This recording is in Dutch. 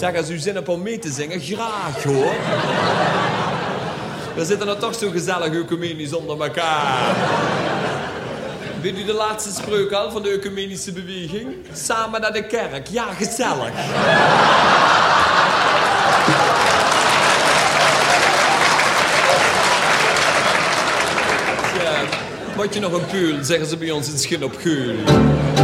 Zeg, als u zin hebt om mee te zingen, graag hoor. We zitten er toch zo gezellig ecumenisch onder elkaar. Weet u de laatste spreuk al van de ecumenische beweging? Samen naar de kerk. Ja, gezellig. Ja, wat je nog een peul, zeggen ze bij ons in Schin op Geul.